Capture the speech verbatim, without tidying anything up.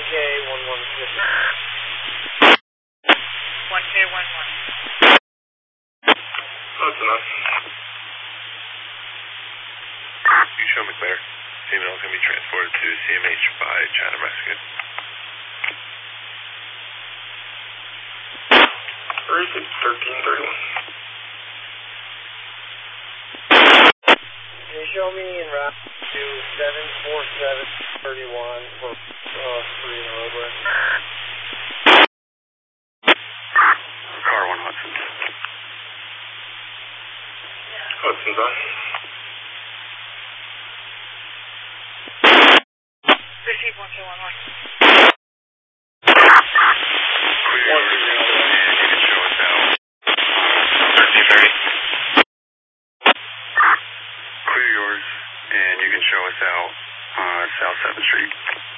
K one one fifty. one K one one. Close enough. You show McClare. Female is going to be transported to C M H by China Mexican. Where is it? thirteen thirty-one. Can you show me en route to seven four seven thirty-one for uh, three in roadway? Car one Hudson. Hudson's on. Receive one K one one. Clear yours, and you can show us out. thirteen thirty. Clear yours, and you can show us out uh, South seventh Street.